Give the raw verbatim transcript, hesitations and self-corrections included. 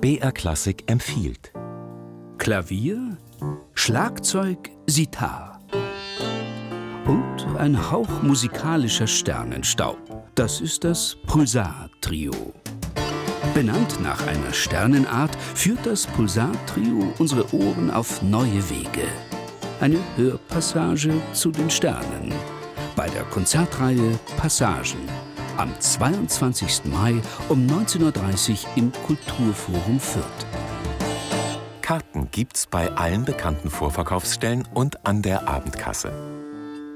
B R Klassik empfiehlt. Klavier, Schlagzeug, Sitar und ein Hauch musikalischer Sternenstaub. Das ist das Pulsar-Trio. Benannt nach einer Sternenart führt das Pulsar-Trio unsere Ohren auf neue Wege. Eine Hörpassage zu den Sternen bei der Konzertreihe Passagen am zweiundzwanzigsten Mai um neunzehn Uhr dreißig im Kulturforum Fürth. Karten gibt's bei allen bekannten Vorverkaufsstellen und an der Abendkasse.